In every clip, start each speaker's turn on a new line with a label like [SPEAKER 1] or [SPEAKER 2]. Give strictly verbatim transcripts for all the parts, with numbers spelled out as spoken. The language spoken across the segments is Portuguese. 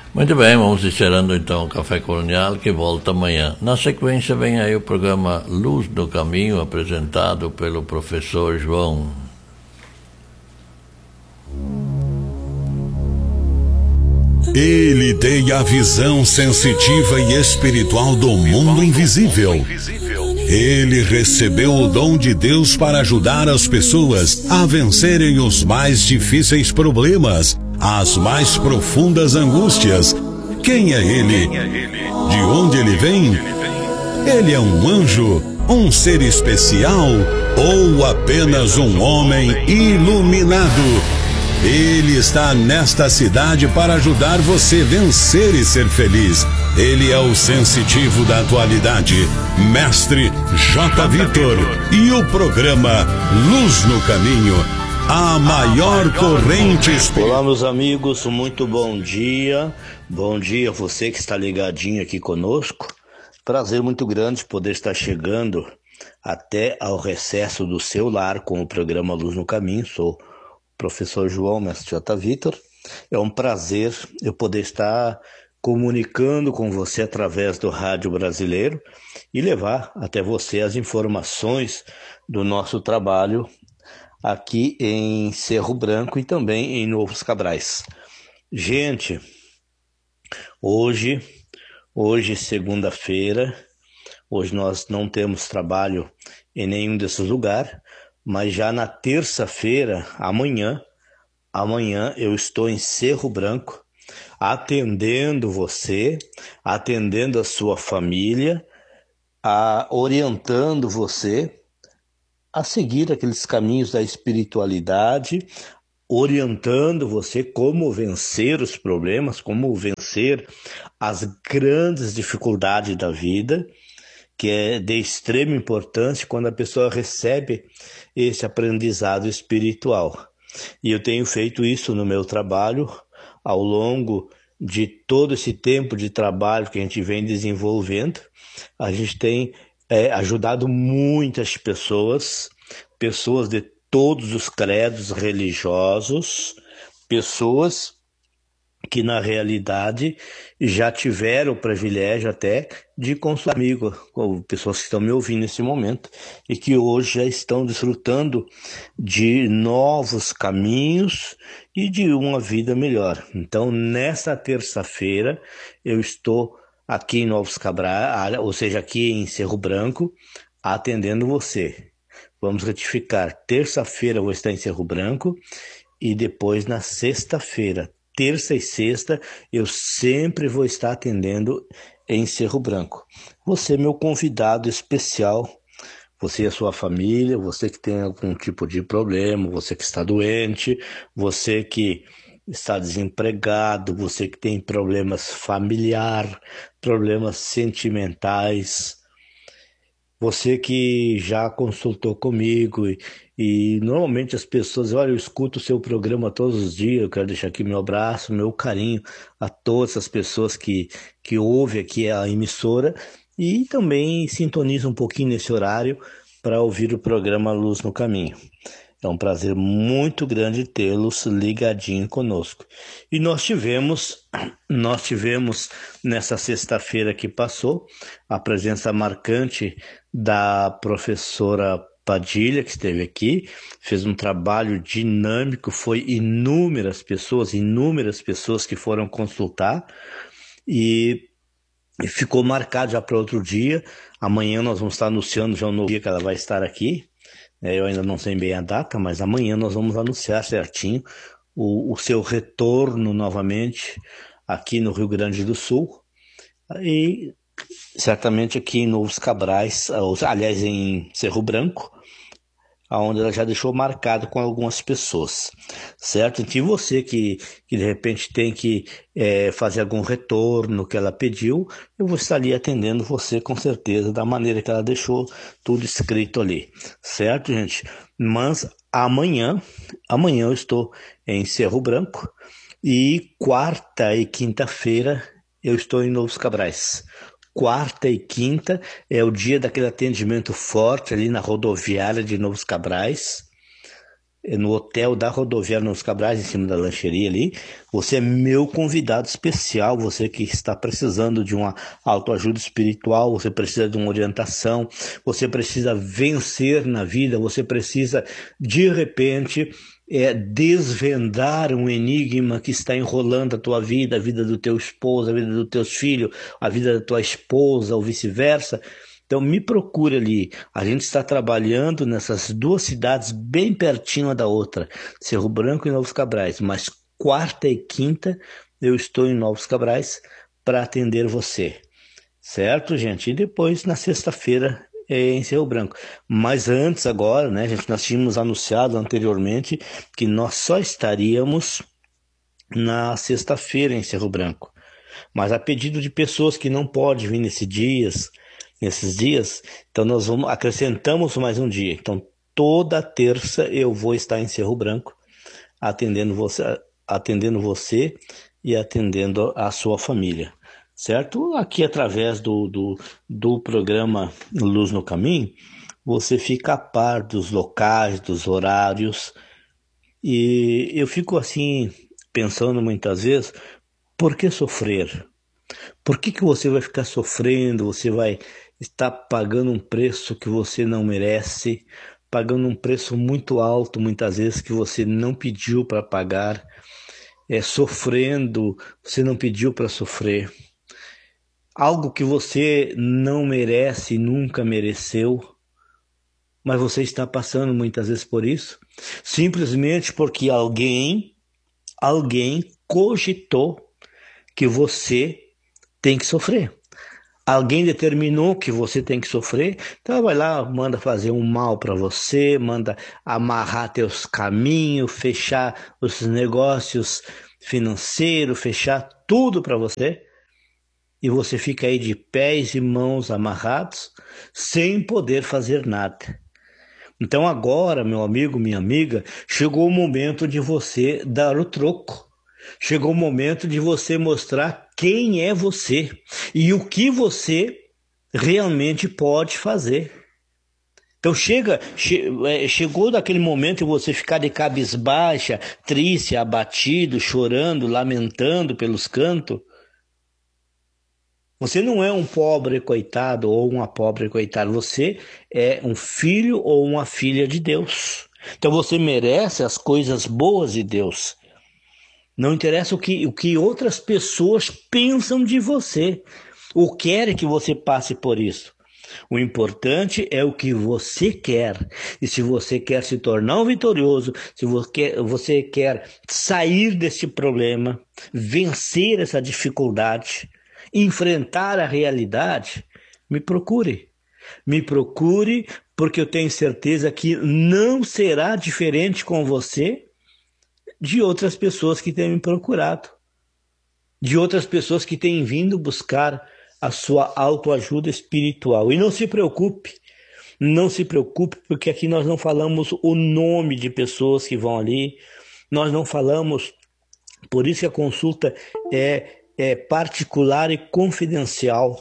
[SPEAKER 1] Muito bem, vamos encerrando então o Café Colonial, que volta amanhã. Na sequência vem aí o programa Luz no Caminho, apresentado pelo professor João.
[SPEAKER 2] Ele tem a visão sensitiva e espiritual do mundo invisível. Ele recebeu o dom de Deus para ajudar as pessoas a vencerem os mais difíceis problemas, as mais profundas angústias. Quem é ele? De onde ele vem? Ele é um anjo, um ser especial ou apenas um homem iluminado? Ele está nesta cidade para ajudar você a vencer e ser feliz. Ele é o sensitivo da atualidade, Mestre J. Vitor, e o programa Luz no Caminho, a maior corrente espiritual.
[SPEAKER 3] Olá, meus amigos, muito bom dia. Bom dia a você que está ligadinho aqui conosco. Prazer muito grande poder estar chegando até ao recesso do seu lar com o programa Luz no Caminho. Sou professor João, mestre J. Vitor. É um prazer eu poder estar comunicando com você através do rádio brasileiro e levar até você as informações do nosso trabalho aqui em Cerro Branco e também em Novos Cabrais. Gente, hoje, hoje segunda-feira, hoje nós não temos trabalho em nenhum desses lugares, mas já na terça-feira, amanhã, amanhã eu estou em Cerro Branco, atendendo você, atendendo a sua família, a, orientando você a seguir aqueles caminhos da espiritualidade, orientando você como vencer os problemas, como vencer as grandes dificuldades da vida, que é de extrema importância quando a pessoa recebe esse aprendizado espiritual. E eu tenho feito isso no meu trabalho ao longo de todo esse tempo de trabalho que a gente vem desenvolvendo. A gente tem é, ajudado muitas pessoas, pessoas de todos os credos religiosos, pessoas que na realidade já tiveram o privilégio até de consultar comigo, com pessoas que estão me ouvindo nesse momento e que hoje já estão desfrutando de novos caminhos e de uma vida melhor. Então, nesta terça-feira, eu estou aqui em Novos Cabrais, ou seja, aqui em Cerro Branco, atendendo você. Vamos retificar, terça-feira eu vou estar em Cerro Branco e depois na sexta-feira, terça e sexta, eu sempre vou estar atendendo em Cerro Branco. Você é meu convidado especial, você e a sua família, você que tem algum tipo de problema, você que está doente, você que está desempregado, você que tem problemas familiares, problemas sentimentais, você que já consultou comigo e, e normalmente as pessoas, olha, eu escuto o seu programa todos os dias, eu quero deixar aqui meu abraço, meu carinho a todas as pessoas que, que ouvem aqui a emissora e também sintonizam um pouquinho nesse horário para ouvir o programa Luz no Caminho. É um prazer muito grande tê-los ligadinho conosco. E nós tivemos, nós tivemos nessa sexta-feira que passou, a presença marcante da professora Padilha, que esteve aqui, fez um trabalho dinâmico, foi inúmeras pessoas, inúmeras pessoas que foram consultar e, e ficou marcado já para outro dia. Amanhã nós vamos estar anunciando já um novo dia que ela vai estar aqui. Eu ainda não sei bem a data, mas amanhã nós vamos anunciar certinho o, o seu retorno novamente aqui no Rio Grande do Sul e certamente aqui em Novos Cabrais, aliás em Cerro Branco, onde ela já deixou marcado com algumas pessoas, certo? Então você que, que de repente tem que é, fazer algum retorno que ela pediu, eu vou estar ali atendendo você com certeza, da maneira que ela deixou tudo escrito ali, certo, gente? Mas amanhã, amanhã eu estou em Cerro Branco e quarta e quinta-feira eu estou em Novos Cabrais. Quarta e quinta é o dia daquele atendimento forte ali na rodoviária de Novos Cabrais. no hotel da Rodoviária Novos Cabrais, em cima da lancheria ali. Você é meu convidado especial, você que está precisando de uma autoajuda espiritual, você precisa de uma orientação, você precisa vencer na vida, você precisa, de repente, é, desvendar um enigma que está enrolando a tua vida, a vida do teu esposo, a vida dos teus filhos, a vida da tua esposa, ou vice-versa. Então me procure ali, a gente está trabalhando nessas duas cidades bem pertinho uma da outra, Cerro Branco e Novos Cabrais, mas quarta e quinta eu estou em Novos Cabrais para atender você, certo, gente? E depois na sexta-feira é em Cerro Branco. Mas antes agora, né, gente, nós tínhamos anunciado anteriormente que nós só estaríamos na sexta-feira em Cerro Branco, mas a pedido de pessoas que não podem vir nesses dias, nesses dias, então nós vamos, acrescentamos mais um dia. Então toda terça eu vou estar em Cerro Branco atendendo você, atendendo você e atendendo a sua família, certo? Aqui através do, do, do programa Luz no Caminho, você fica a par dos locais, dos horários, e eu fico assim pensando muitas vezes, por que sofrer? Por que que você vai ficar sofrendo, você vai estar pagando um preço que você não merece, pagando um preço muito alto, muitas vezes, que você não pediu para pagar, é, sofrendo, você não pediu para sofrer, algo que você não merece, nunca mereceu, mas você está passando muitas vezes por isso, simplesmente porque alguém, alguém cogitou que você tem que sofrer. Alguém determinou que você tem que sofrer, então vai lá, manda fazer um mal para você, manda amarrar teus caminhos, fechar os negócios financeiros, fechar tudo para você, e você fica aí de pés e mãos amarrados, sem poder fazer nada. Então agora, meu amigo, minha amiga, chegou o momento de você dar o troco. Chegou o momento de você mostrar quem é você e o que você realmente pode fazer. Então chega, che, chegou daquele momento de você ficar de cabisbaixa, triste, abatido, chorando, lamentando pelos cantos. Você não é um pobre coitado ou uma pobre coitada, você é um filho ou uma filha de Deus. Então você merece as coisas boas de Deus. Não interessa o que, o que outras pessoas pensam de você, ou querem que você passe por isso. O importante é o que você quer. E se você quer se tornar um vitorioso, se você quer sair desse problema, vencer essa dificuldade, enfrentar a realidade, me procure. Me procure, porque eu tenho certeza que não será diferente com você de outras pessoas que têm me procurado, de outras pessoas que têm vindo buscar a sua autoajuda espiritual. E não se preocupe, não se preocupe, porque aqui nós não falamos o nome de pessoas que vão ali, nós não falamos, por isso que a consulta é, é particular e confidencial.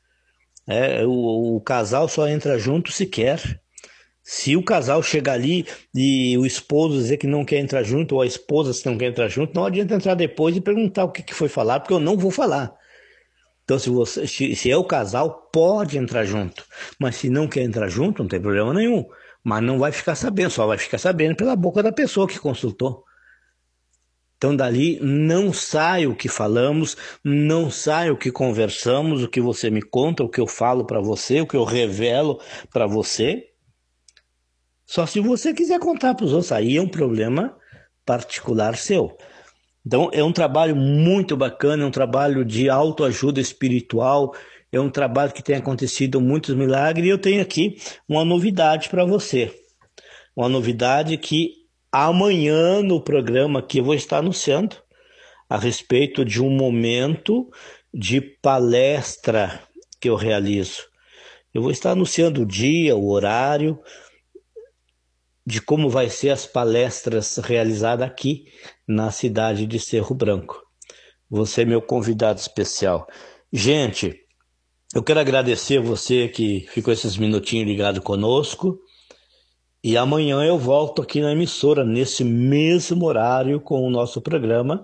[SPEAKER 3] É, o, o casal só entra junto se quer. Se o casal chegar ali e o esposo dizer que não quer entrar junto, ou a esposa se não quer entrar junto, não adianta entrar depois e perguntar o que, que foi falado, porque eu não vou falar. Então, se, você, se é o casal, pode entrar junto. Mas se não quer entrar junto, não tem problema nenhum. Mas não vai ficar sabendo, só vai ficar sabendo pela boca da pessoa que consultou. Então, dali não sai o que falamos, não sai o que conversamos, o que você me conta, o que eu falo para você, o que eu revelo para você. Só se você quiser contar para os outros, aí é um problema particular seu. Então é um trabalho muito bacana, é um trabalho de autoajuda espiritual, é um trabalho que tem acontecido muitos milagres, e eu tenho aqui uma novidade para você. Uma novidade que amanhã no programa que eu vou estar anunciando a respeito de um momento de palestra que eu realizo. Eu vou estar anunciando o dia, o horário, de como vai ser as palestras realizadas aqui na cidade de Cerro Branco. Você é meu convidado especial. Gente, eu quero agradecer você que ficou esses minutinhos ligado conosco. E amanhã eu volto aqui na emissora, nesse mesmo horário, com o nosso programa,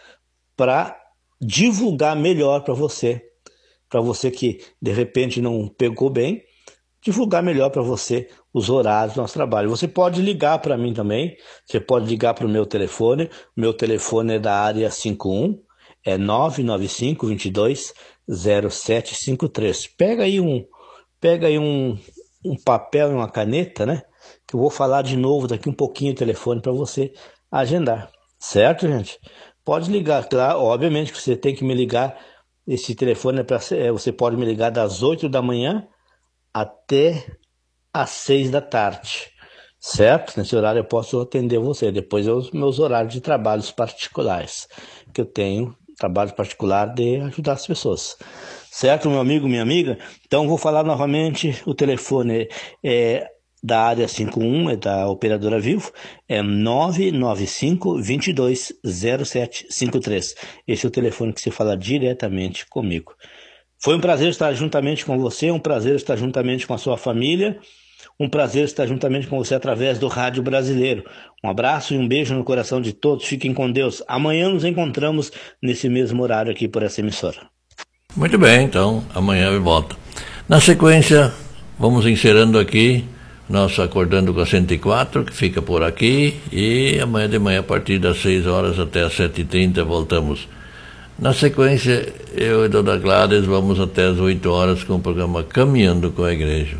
[SPEAKER 3] para divulgar melhor para você. Para você que, de repente, não pegou bem, divulgar melhor para você os horários do nosso trabalho. Você pode ligar para mim também, você pode ligar para o meu telefone, meu telefone é da área cinquenta e um, é nove nove cinco, dois dois, zero sete cinco três. Pega aí um, pega aí um, um papel e uma caneta, né? Que eu vou falar de novo daqui um pouquinho o telefone para você agendar. Certo, gente? Pode ligar, claro, obviamente que você tem que me ligar. Esse telefone é para você pode me ligar das oito da manhã até às seis da tarde, certo? Nesse horário eu posso atender você. Depois é os meus horários de trabalhos particulares, que eu tenho trabalho particular de ajudar as pessoas, certo, meu amigo, minha amiga? Então vou falar novamente, o telefone é da área cinquenta e um, é da operadora Vivo, é nove nove cinco, dois dois, zero sete cinco três. Esse é o telefone que você fala diretamente comigo. Foi um prazer estar juntamente com você, um prazer estar juntamente com a sua família, um prazer estar juntamente com você através do Rádio Brasileiro. Um abraço e um beijo no coração de todos, fiquem com Deus. Amanhã nos encontramos nesse mesmo horário aqui por essa emissora.
[SPEAKER 1] Muito bem, então amanhã eu volto. Na sequência, vamos encerrando aqui nosso Acordando com a cento e quatro, que fica por aqui, e amanhã de manhã a partir das seis horas até as sete e trinta voltamos. Na sequência, eu e Dona Gladys vamos até as oito horas com o programa Caminhando com a Igreja.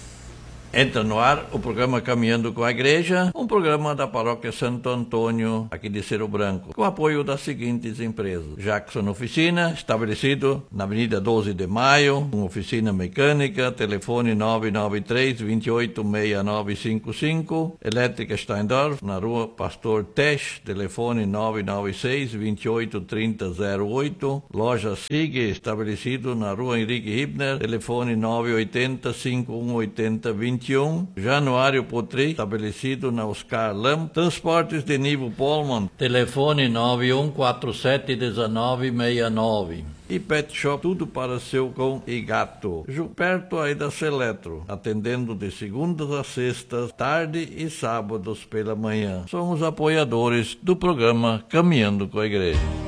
[SPEAKER 1] Entra no ar o programa Caminhando com a Igreja, um programa da Paróquia Santo Antônio, aqui de Cerro Branco, com apoio das seguintes empresas: Jackson Oficina, estabelecido na Avenida doze de Maio, uma oficina mecânica, telefone nove nove três, dois oito, seis nove cinco cinco, Elétrica Steindorf, na Rua Pastor Tesch, telefone nove nove seis, dois oito, três zero zero oito, Loja Sig, estabelecido na Rua Henrique Hibner, telefone nove oito zero, cinco um oito zero, vinte e um, Januário Potri, estabelecido na Oscar Lam, Transportes de Nivo Polman, telefone nove um quatro sete, um nove seis nove. E Pet Shop, tudo para seu cão e gato, perto aí da Seletro, atendendo de segundas a sextas, tarde e sábados pela manhã. Somos apoiadores do programa Caminhando com a Igreja.